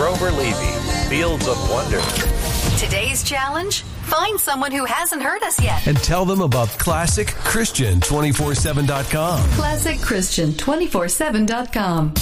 Grover Levy, Fields of Wonder. Today's challenge? Find someone who hasn't heard us yet. And tell them about ClassicChristian247.com. ClassicChristian247.com.